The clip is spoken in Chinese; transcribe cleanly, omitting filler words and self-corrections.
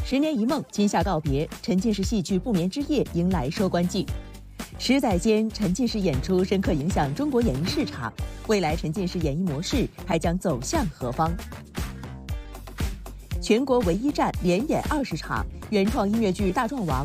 10年一梦，今夏告别，沉浸式戏剧不眠之夜迎来收官季。10载间，沉浸式演出深刻影响中国演艺市场，未来沉浸式演艺模式还将走向何方？全国唯一站连演20场，原创音乐剧《大壮王》